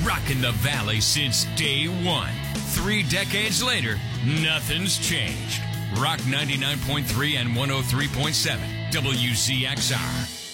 Rocking the Valley since day one. 3 decades later, nothing's changed. Rock 99.3 and 103.7 WCXR.